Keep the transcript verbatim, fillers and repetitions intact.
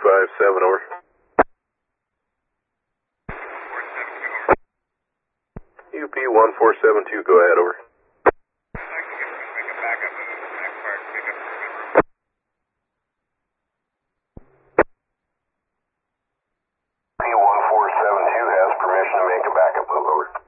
five seven, over. U P one four seven two, go ahead, over. U P one four seven two has permission to make a backup move, over.